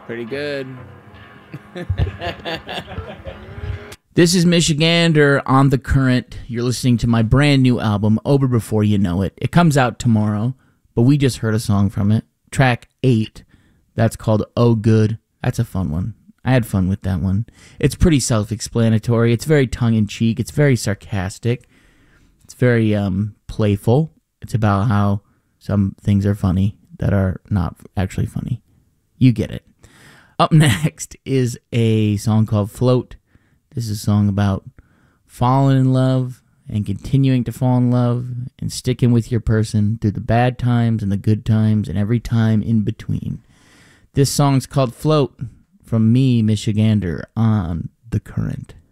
Pretty good. This is Michigander on The Current. You're listening to my brand new album, Over Before You Know It. It comes out tomorrow, but we just heard a song from it. Track 8. That's called Oh Good. That's a fun one. I had fun with that one. It's pretty self-explanatory. It's very tongue-in-cheek. It's very sarcastic. It's very playful. It's about how some things are funny that are not actually funny. You get it. Up next is a song called Float. This is a song about falling in love and continuing to fall in love and sticking with your person through the bad times and the good times and every time in between. This song's called Float from me, Michigander, on The Current.